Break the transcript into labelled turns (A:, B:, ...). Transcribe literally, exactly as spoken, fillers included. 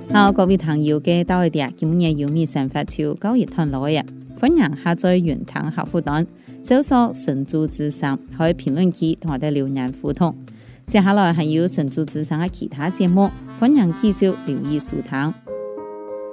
A: 好，各位朋友嘅到一啲今日有米生活就告一段落嘅，歡迎下載原堂客戶端，搜索神州之聲，可以評論區同我哋留言互動。接下來還有神州之聲嘅其他節目，歡迎繼續留意收聽。